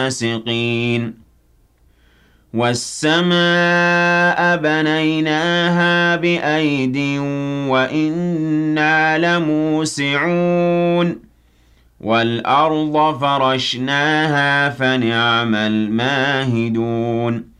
الناسقين والسماء بنيناها بأيد وإنا لموسعون والأرض فرشناها فنعم الماهدون